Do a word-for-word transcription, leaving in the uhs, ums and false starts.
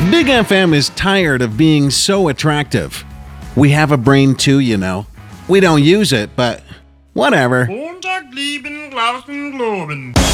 Big F M is tired of being so attractive. We have a brain too, you know. We don't use it, but whatever. Montag, lieben, Glauben, Globen.